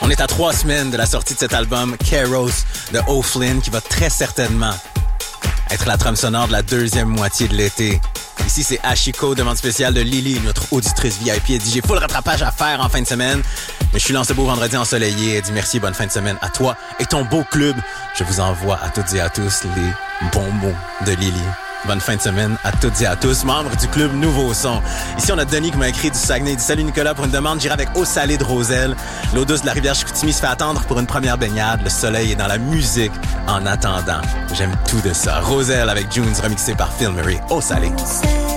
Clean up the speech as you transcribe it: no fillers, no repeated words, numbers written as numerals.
On est à 3 semaines de la sortie de cet album Keros de O'Flynn qui va très certainement être la trame sonore de la deuxième moitié de l'été. Ici, c'est Ashiko, demande spéciale de Lily, notre auditrice VIP. Elle dit « J'ai full rattrapage à faire en fin de semaine. Mais je suis là en ce beau vendredi ensoleillé. » Elle dit « Merci, bonne fin de semaine à toi et ton beau club. » Je vous envoie à toutes et à tous les bons mots de Lily. Bonne fin de semaine à toutes et à tous, membres du club Nouveau Son. Ici, on a Denis qui m'a écrit du Saguenay. Il dit « Salut Nicolas, pour une demande, j'irai avec eau salée de Roselle. L'eau douce de la rivière Chicoutimi se fait attendre pour une première baignade. Le soleil est dans la musique en attendant. » J'aime tout de ça. Roselle avec Junes remixé par Phil Murray. Eau salée.